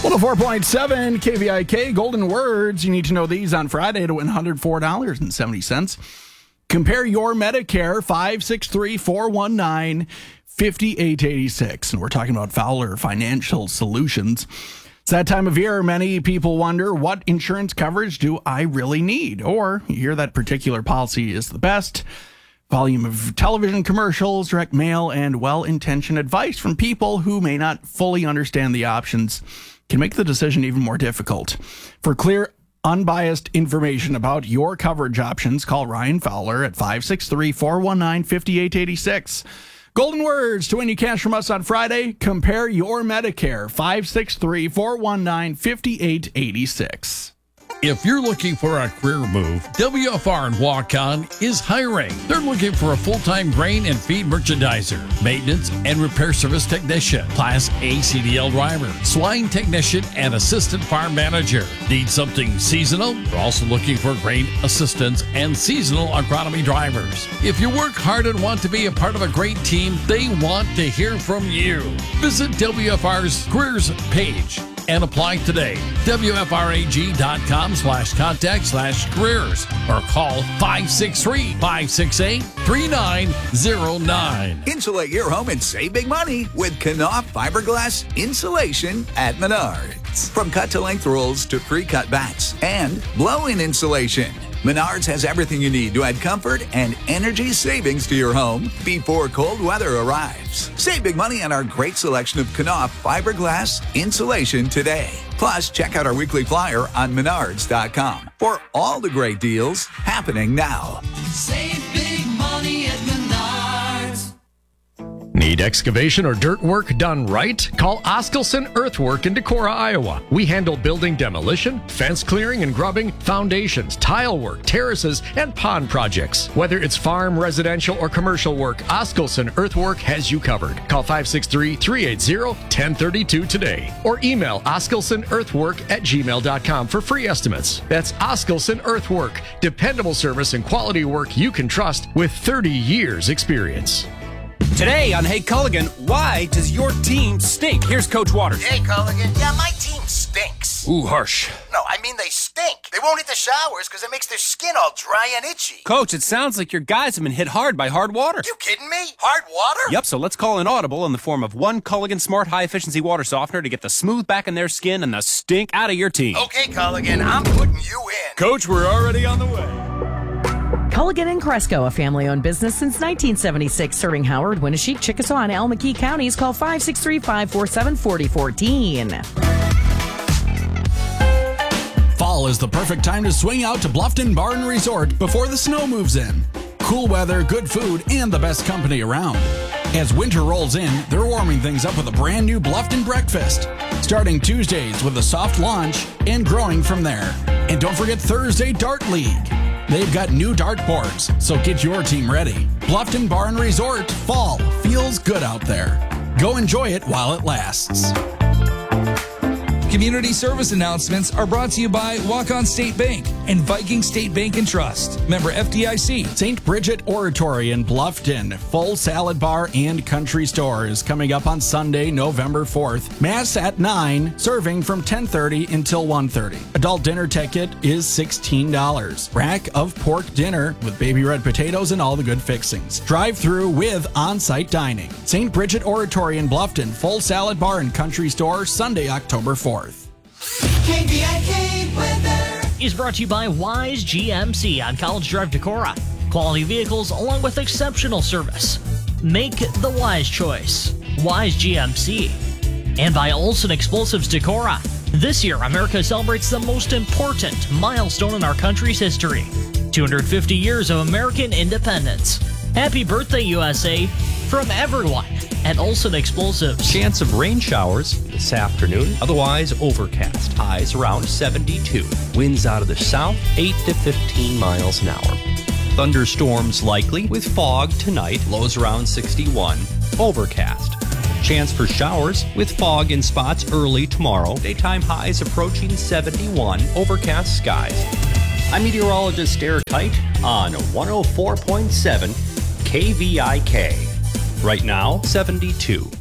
104.7 KVIK, golden words. You need to know these on Friday to win $104.70. Compare your Medicare, 563-419-5886. And we're talking about Fowler Financial Solutions. It's that time of year. Many people wonder, what insurance coverage do I really need? Or you hear that particular policy is the best. Volume of television commercials, direct mail, and well-intentioned advice from people who may not fully understand the options can make the decision even more difficult. For clear, unbiased information about your coverage options, call Ryan Fowler at 563-419-5886. Golden words to win you cash from us on Friday. Compare your Medicare, 563-419-5886. If you're looking for a career move, WFR and Walk-On is hiring. They're looking for a full-time grain and feed merchandiser, maintenance and repair service technician, Class A CDL driver, swine technician, and assistant farm manager. Need something seasonal? They're also looking for grain assistants and seasonal agronomy drivers. If you work hard and want to be a part of a great team, they want to hear from you. Visit WFR's careers page and apply today. WFRAG.com/contact/careers or call 563-568-3909. Insulate your home and save big money with Knauf fiberglass insulation at Menards. From cut-to-length rolls to pre-cut bats and blow-in insulation, Menards has everything you need to add comfort and energy savings to your home before cold weather arrives. Save big money on our great selection of Knauf fiberglass insulation today. Plus, check out our weekly flyer on Menards.com for all the great deals happening now. Save big money at Menards. Need excavation or dirt work done right? Call Oskelson Earthwork in Decorah, Iowa. We handle building demolition, fence clearing and grubbing, foundations, tile work, terraces, and pond projects. Whether it's farm, residential, or commercial work, Oskelson Earthwork has you covered. Call 563-380-1032 today or email oskelsonearthwork@gmail.com for free estimates. That's Oskelson Earthwork. Dependable service and quality work you can trust with 30 years experience. Today on Hey Culligan, why does your team stink? Here's Coach Waters. Hey, Culligan. Yeah, my team stinks. Ooh, harsh. No, I mean they stink. They won't hit the showers because it makes their skin all dry and itchy. Coach, it sounds like your guys have been hit hard by hard water. You kidding me? Hard water? Yep, so let's call an audible in the form of one Culligan Smart High Efficiency Water Softener to get the smooth back in their skin and the stink out of your team. Okay, Culligan, I'm putting you in. Coach, we're already on the way. Culligan and Cresco, a family-owned business since 1976, serving Howard, Winneshiek, Chickasaw, and Elm-McKee counties. Call 563-547-4014. Fall is the perfect time to swing out to Bluffton Bar and Resort before the snow moves in. Cool weather, good food, and the best company around. As winter rolls in, they're warming things up with a brand new Bluffton breakfast, starting Tuesdays with a soft launch and growing from there. And don't forget Thursday Dart League. They've got new dartboards, so get your team ready. Bluffton Bar and Resort, fall feels good out there. Go enjoy it while it lasts. Community service announcements are brought to you by Walk-On State Bank and Viking State Bank and Trust. Member FDIC. St. Bridget Oratory in Bluffton. Full salad bar and country store is coming up on Sunday, November 4th. Mass at 9, serving from 10:30 until 1:30. Adult dinner ticket is $16. Rack of pork dinner with baby red potatoes and all the good fixings. Drive-through with on-site dining. St. Bridget Oratory in Bluffton. Full salad bar and country store, Sunday, October 4th. KVIK weather is brought to you by Wise GMC on College Drive, Decorah. Quality vehicles along with exceptional service. Make the wise choice. Wise GMC. And by Olson Explosives Decorah. This year, America celebrates the most important milestone in our country's history. 250 years of American independence. Happy birthday, USA, from everyone at Olson Explosives. Chance of rain showers this afternoon, otherwise overcast. Highs around 72. Winds out of the south, 8 to 15 miles an hour. Thunderstorms likely with fog tonight, lows around 61. Overcast. Chance for showers with fog in spots early tomorrow. Daytime highs approaching 71. Overcast skies. I'm meteorologist Eric Kite on 104.7 KVIK. Right now, 72.